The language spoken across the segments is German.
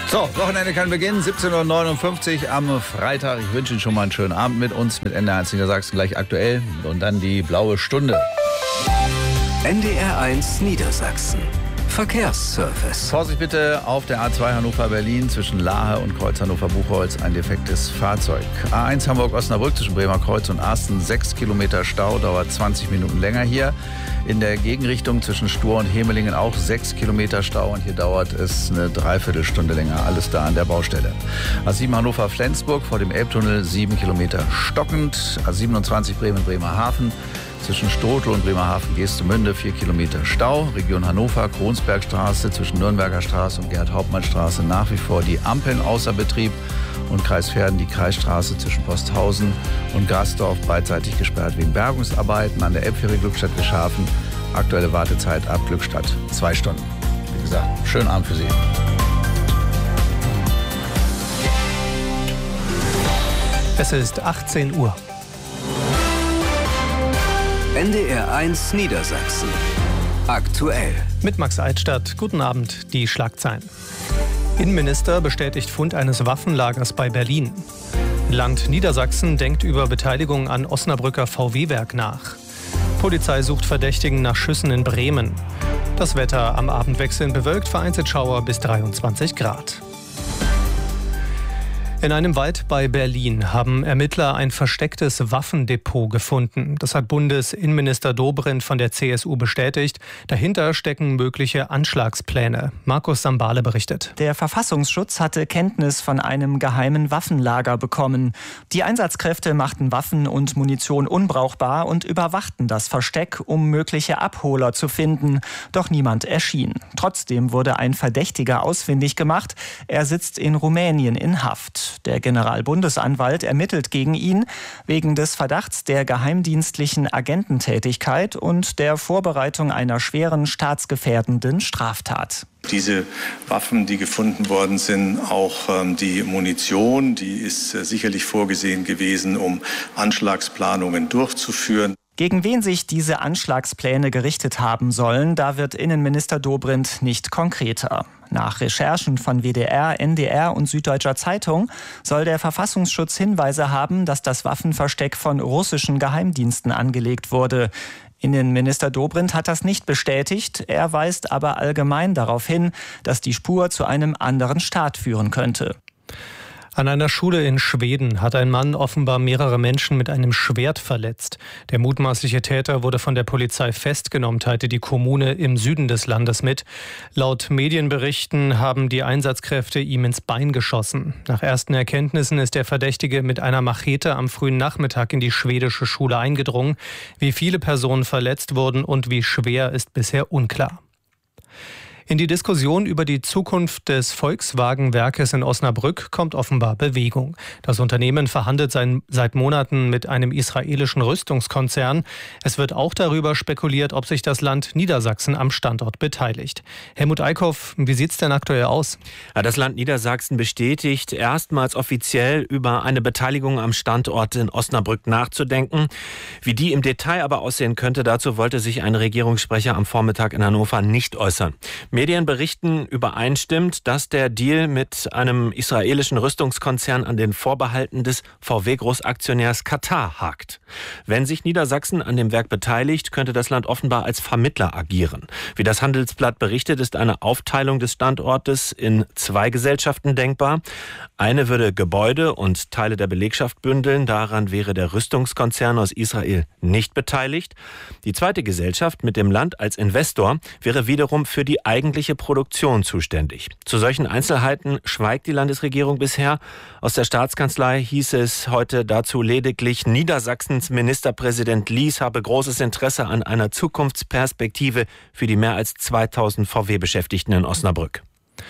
So, Wochenende kann beginnen, 17:59 Uhr am Freitag. Ich wünsche Ihnen schon mal einen schönen Abend mit uns, mit NDR1 Niedersachsen gleich aktuell und dann die blaue Stunde. NDR1 Niedersachsen. Verkehrsservice. Vorsicht bitte auf der A2 Hannover-Berlin zwischen Lahe und Kreuz Hannover-Buchholz ein defektes Fahrzeug. A1 Hamburg-Osnabrück zwischen Bremer Kreuz und Asten 6 Kilometer Stau, dauert 20 Minuten länger hier. In der Gegenrichtung zwischen Stur und Hemelingen auch 6 Kilometer Stau und hier dauert es eine Dreiviertelstunde länger. Alles da an der Baustelle. A7 Hannover-Flensburg vor dem Elbtunnel 7 Kilometer stockend. A27 Bremen-Bremerhaven. Zwischen Strothel und Bremerhaven-Geestemünde 4 Kilometer Stau. Region Hannover, Kronsbergstraße zwischen Nürnberger Straße und Gerhard-Hauptmann-Straße nach wie vor die Ampeln außer Betrieb. Und Kreis Verden die Kreisstraße zwischen Posthausen und Grasdorf beidseitig gesperrt wegen Bergungsarbeiten. An der Elbfähre Glückstadt-Geschafen aktuelle Wartezeit ab Glückstadt 2 Stunden. Wie gesagt, schönen Abend für Sie. Es ist 18 Uhr. NDR1 Niedersachsen. Aktuell. Mit Max Eitstadt. Guten Abend, die Schlagzeilen. Innenminister bestätigt Fund eines Waffenlagers bei Berlin. Land Niedersachsen denkt über Beteiligung an Osnabrücker VW-Werk nach. Polizei sucht Verdächtigen nach Schüssen in Bremen. Das Wetter am Abend wechselnd bewölkt, vereinzelt Schauer bis 23 Grad. In einem Wald bei Berlin haben Ermittler ein verstecktes Waffendepot gefunden. Das hat Bundesinnenminister Dobrindt von der CSU bestätigt. Dahinter stecken mögliche Anschlagspläne. Markus Sambale berichtet. Der Verfassungsschutz hatte Kenntnis von einem geheimen Waffenlager bekommen. Die Einsatzkräfte machten Waffen und Munition unbrauchbar und überwachten das Versteck, um mögliche Abholer zu finden. Doch niemand erschien. Trotzdem wurde ein Verdächtiger ausfindig gemacht. Er sitzt in Rumänien in Haft. Der Generalbundesanwalt ermittelt gegen ihn wegen des Verdachts der geheimdienstlichen Agententätigkeit und der Vorbereitung einer schweren staatsgefährdenden Straftat. Diese Waffen, die gefunden worden sind, auch die Munition, die ist sicherlich vorgesehen gewesen, um Anschlagsplanungen durchzuführen. Gegen wen sich diese Anschlagspläne gerichtet haben sollen, da wird Innenminister Dobrindt nicht konkreter. Nach Recherchen von WDR, NDR und Süddeutscher Zeitung soll der Verfassungsschutz Hinweise haben, dass das Waffenversteck von russischen Geheimdiensten angelegt wurde. Innenminister Dobrindt hat das nicht bestätigt, er weist aber allgemein darauf hin, dass die Spur zu einem anderen Staat führen könnte. An einer Schule in Schweden hat ein Mann offenbar mehrere Menschen mit einem Schwert verletzt. Der mutmaßliche Täter wurde von der Polizei festgenommen, teilte die Kommune im Süden des Landes mit. Laut Medienberichten haben die Einsatzkräfte ihm ins Bein geschossen. Nach ersten Erkenntnissen ist der Verdächtige mit einer Machete am frühen Nachmittag in die schwedische Schule eingedrungen. Wie viele Personen verletzt wurden und wie schwer, ist bisher unklar. In die Diskussion über die Zukunft des Volkswagen-Werkes in Osnabrück kommt offenbar Bewegung. Das Unternehmen verhandelt seit Monaten mit einem israelischen Rüstungskonzern. Es wird auch darüber spekuliert, ob sich das Land Niedersachsen am Standort beteiligt. Helmut Eickhoff, wie sieht es denn aktuell aus? Ja, das Land Niedersachsen bestätigt erstmals offiziell, über eine Beteiligung am Standort in Osnabrück nachzudenken. Wie die im Detail aber aussehen könnte, dazu wollte sich ein Regierungssprecher am Vormittag in Hannover nicht äußern. Medien berichten übereinstimmend, dass der Deal mit einem israelischen Rüstungskonzern an den Vorbehalten des VW-Großaktionärs Katar hakt. Wenn sich Niedersachsen an dem Werk beteiligt, könnte das Land offenbar als Vermittler agieren. Wie das Handelsblatt berichtet, ist eine Aufteilung des Standortes in 2 Gesellschaften denkbar. Eine würde Gebäude und Teile der Belegschaft bündeln. Daran wäre der Rüstungskonzern aus Israel nicht beteiligt. Die zweite Gesellschaft mit dem Land als Investor wäre wiederum für die eigentliche Produktion zuständig. Zu solchen Einzelheiten schweigt die Landesregierung bisher. Aus der Staatskanzlei hieß es heute dazu lediglich, Niedersachsens Ministerpräsident Lies habe großes Interesse an einer Zukunftsperspektive für die mehr als 2000 VW-Beschäftigten in Osnabrück.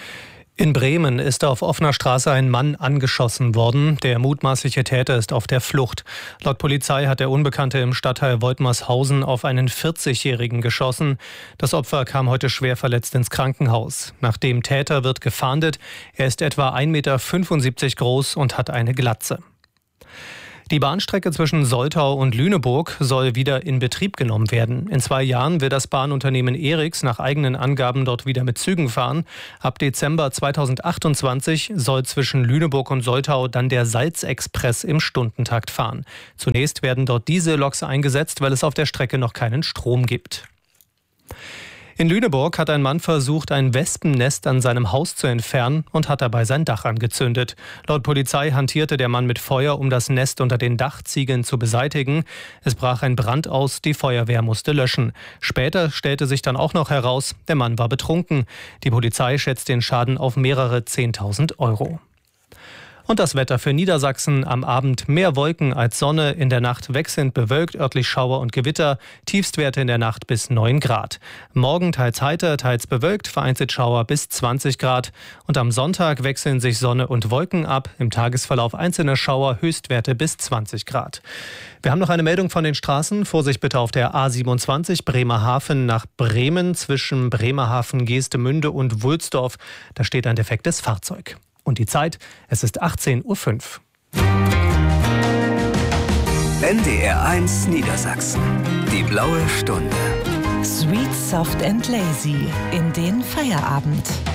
In Bremen ist auf offener Straße ein Mann angeschossen worden. Der mutmaßliche Täter ist auf der Flucht. Laut Polizei hat der Unbekannte im Stadtteil Woldmershausen auf einen 40-Jährigen geschossen. Das Opfer kam heute schwer verletzt ins Krankenhaus. Nach dem Täter wird gefahndet. Er ist etwa 1,75 Meter groß und hat eine Glatze. Die Bahnstrecke zwischen Soltau und Lüneburg soll wieder in Betrieb genommen werden. In 2 Jahren will das Bahnunternehmen ERIX nach eigenen Angaben dort wieder mit Zügen fahren. Ab Dezember 2028 soll zwischen Lüneburg und Soltau dann der Salzexpress im Stundentakt fahren. Zunächst werden dort Dieselloks eingesetzt, weil es auf der Strecke noch keinen Strom gibt. In Lüneburg hat ein Mann versucht, ein Wespennest an seinem Haus zu entfernen und hat dabei sein Dach angezündet. Laut Polizei hantierte der Mann mit Feuer, um das Nest unter den Dachziegeln zu beseitigen. Es brach ein Brand aus, die Feuerwehr musste löschen. Später stellte sich dann auch noch heraus, der Mann war betrunken. Die Polizei schätzt den Schaden auf mehrere 10.000 Euro. Und das Wetter für Niedersachsen: am Abend mehr Wolken als Sonne, in der Nacht wechselnd bewölkt, örtlich Schauer und Gewitter, Tiefstwerte in der Nacht bis 9 Grad. Morgen teils heiter, teils bewölkt, vereinzelt Schauer bis 20 Grad. Und am Sonntag wechseln sich Sonne und Wolken ab, im Tagesverlauf einzelne Schauer, Höchstwerte bis 20 Grad. Wir haben noch eine Meldung von den Straßen. Vorsicht bitte auf der A27 Bremerhaven nach Bremen zwischen Bremerhaven, Geestemünde und Wulsdorf. Da steht ein defektes Fahrzeug. Und die Zeit, es ist 18:05 Uhr. NDR 1 Niedersachsen. Die blaue Stunde. Sweet, soft and lazy in den Feierabend.